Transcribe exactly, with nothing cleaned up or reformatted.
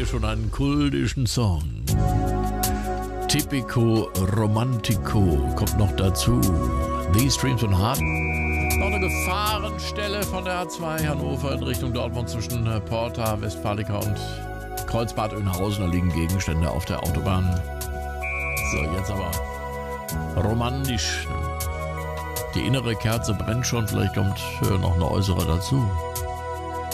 schon einen kultischen Song. Tipico Romantico kommt noch dazu. These Streams von Hart. Noch eine Gefahrenstelle von der A zwei Hannover in Richtung Dortmund zwischen Porta, Westfalica und Kreuzbad Oeynhausen. Da liegen Gegenstände auf der Autobahn. So, jetzt aber romantisch. Die innere Kerze brennt schon, vielleicht kommt noch eine äußere dazu.